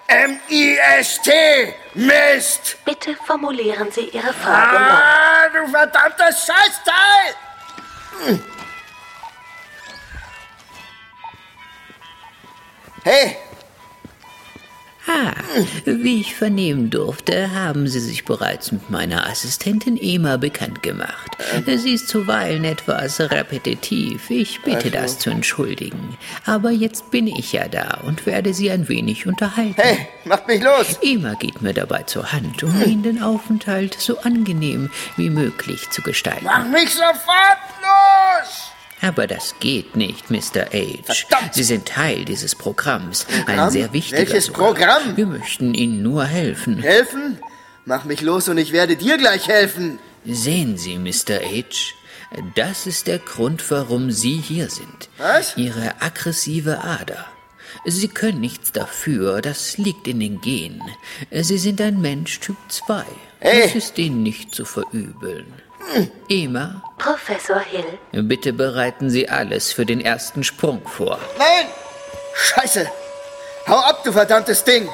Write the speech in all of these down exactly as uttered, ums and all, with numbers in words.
M I S T. Mist. Bitte formulieren Sie Ihre Frage neu. Ah, du verdammtes Scheißteil! Hm. Hey! Ah, wie ich vernehmen durfte, haben Sie sich bereits mit meiner Assistentin Emma bekannt gemacht. Sie ist zuweilen etwas repetitiv. Ich bitte also. das zu entschuldigen. Aber jetzt bin ich ja da und werde Sie ein wenig unterhalten. Hey, macht mich los! Emma geht mir dabei zur Hand, um Ihnen den Aufenthalt so angenehm wie möglich zu gestalten. Mach mich sofort los! Aber das geht nicht, Mister H. Verdammt! Sie sind Teil dieses Programms. Programm? Ein sehr wichtiger Welches sogar. Programm? Wir möchten Ihnen nur helfen. Helfen? Mach mich los und ich werde dir gleich helfen. Sehen Sie, Mister H., das ist der Grund, warum Sie hier sind. Was? Ihre aggressive Ader. Sie können nichts dafür, das liegt in den Genen. Sie sind ein Mensch Typ zwei. Hey. Das ist Ihnen nicht zu verübeln. Hm. Emma? Professor Hill? Bitte bereiten Sie alles für den ersten Sprung vor. Nein! Scheiße! Hau ab, du verdammtes Ding!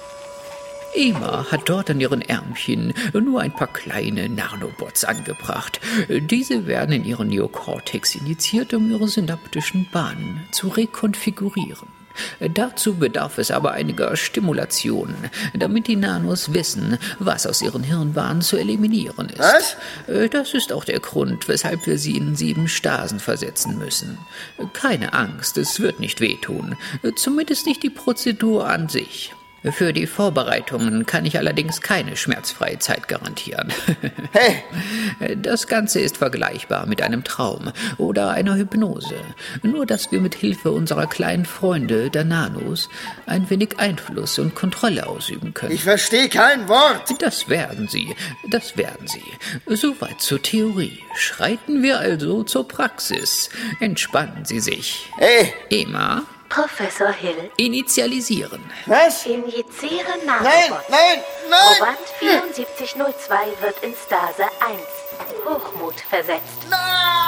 Emma hat dort an ihren Ärmchen nur ein paar kleine Nanobots angebracht. Diese werden in ihren Neokortex injiziert, um ihre synaptischen Bahnen zu rekonfigurieren. Dazu bedarf es aber einiger Stimulationen, damit die Nanos wissen, was aus ihren Hirnbahnen zu eliminieren ist. Was? Das ist auch der Grund, weshalb wir sie in sieben Stasen versetzen müssen. Keine Angst, es wird nicht wehtun. Zumindest nicht die Prozedur an sich. Für die Vorbereitungen kann ich allerdings keine schmerzfreie Zeit garantieren. Hey! Das Ganze ist vergleichbar mit einem Traum oder einer Hypnose. Nur, dass wir mit Hilfe unserer kleinen Freunde, der Nanos, ein wenig Einfluss und Kontrolle ausüben können. Ich verstehe kein Wort! Das werden Sie, das werden Sie. Soweit zur Theorie. Schreiten wir also zur Praxis. Entspannen Sie sich. Hey! Emma? Professor Hill? Initialisieren. Was? Injiziere Nein, Nanobots. nein, nein! Proband vierundsiebzig null zwei wird in Stase eins. Hochmut versetzt. Nein!